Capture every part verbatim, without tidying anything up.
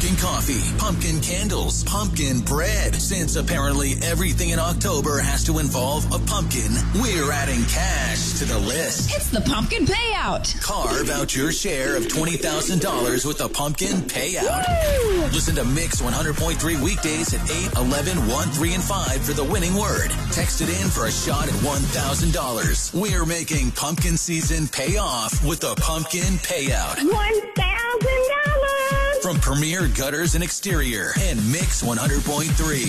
pumpkin coffee, pumpkin candles, pumpkin bread. Since apparently everything in October has to involve a pumpkin, we're adding cash to the list. It's the pumpkin payout. Carve out your share of twenty thousand dollars with the pumpkin payout. Woo! Listen to Mix one hundred point three weekdays at eight, eleven, one, three, and five for the winning word. Text it in for a shot at one thousand dollars. We're making pumpkin season pay off with the pumpkin payout. one thousand dollars! From Premier Gutters and Exterior and Mix one hundred point three.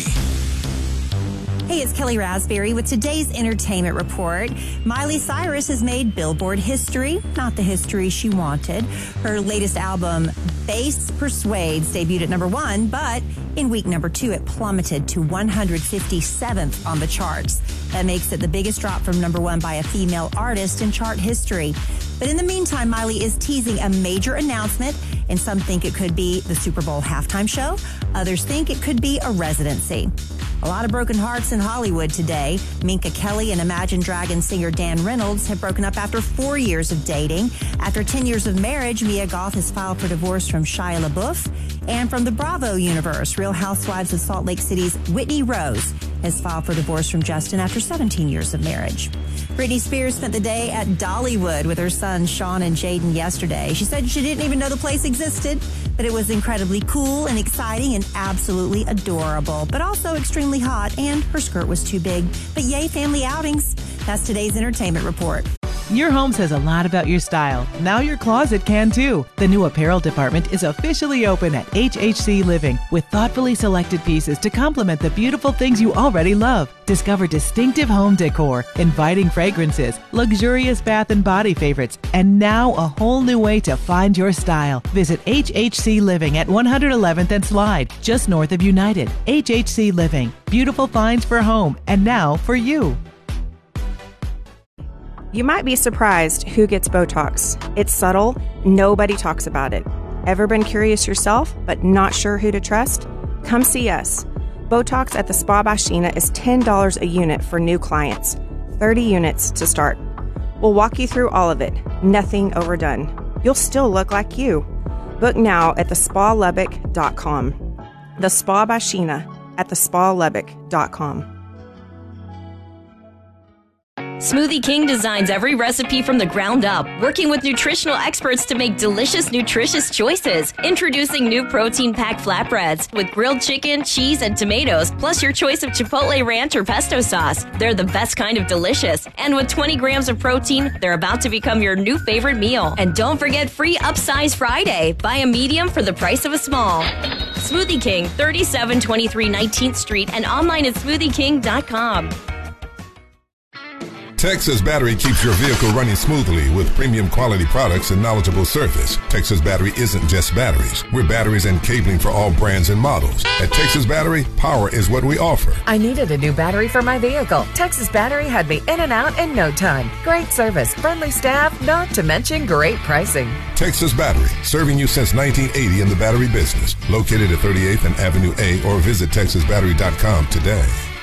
Hey, it's Kelly Raspberry with today's entertainment report. Miley Cyrus has made Billboard history, not the history she wanted. Her latest album, Bass Persuades, debuted at number one, but in week number two, it plummeted to one hundred fifty-seventh on the charts. That makes it the biggest drop from number one by a female artist in chart history. But in the meantime, Miley is teasing a major announcement, and some think it could be the Super Bowl halftime show. Others think it could be a residency. A lot of broken hearts in Hollywood today. Minka Kelly and Imagine Dragons singer Dan Reynolds have broken up after four years of dating. After ten years of marriage, Mia Goth has filed for divorce from Shia LaBeouf. And from the Bravo universe, Real Housewives of Salt Lake City's Whitney Rose has filed for divorce from Justin after seventeen years of marriage. Britney Spears spent the day at Dollywood with her sons Sean and Jaden yesterday. She said she didn't even know the place existed, but it was incredibly cool and exciting and absolutely adorable, but also extremely hot, and her skirt was too big. But yay, family outings. That's today's entertainment report. Your home says a lot about your style. Now your closet can too. The new apparel department is officially open at H H C Living with thoughtfully selected pieces to complement the beautiful things you already love. Discover distinctive home decor, inviting fragrances, luxurious bath and body favorites, and now a whole new way to find your style. Visit H H C Living at one hundred eleventh and Slide, just north of United. H H C Living. Beautiful finds for home, and now for you. You might be surprised who gets Botox. It's subtle. Nobody talks about it. Ever been curious yourself, but not sure who to trust? Come see us. Botox at the Spa by Sheena is ten dollars a unit for new clients. thirty units to start. We'll walk you through all of it. Nothing overdone. You'll still look like you. Book now at the spa lubbock dot com. The Spa by Sheena at the spa lubbock dot com. Smoothie King designs every recipe from the ground up, working with nutritional experts to make delicious, nutritious choices. Introducing new protein-packed flatbreads with grilled chicken, cheese, and tomatoes, plus your choice of Chipotle ranch or pesto sauce. They're the best kind of delicious. And with twenty grams of protein, they're about to become your new favorite meal. And don't forget free Upsize Friday. Buy a medium for the price of a small. Smoothie King, thirty-seven twenty-three nineteenth Street, and online at smoothie king dot com. Texas Battery keeps your vehicle running smoothly with premium quality products and knowledgeable service. Texas Battery isn't just batteries. We're batteries and cabling for all brands and models. At Texas Battery, power is what we offer. I needed a new battery for my vehicle. Texas Battery had me in and out in no time. Great service, friendly staff, not to mention great pricing. Texas Battery, serving you since nineteen eighty in the battery business. Located at thirty-eighth and Avenue A, or visit texas battery dot com today.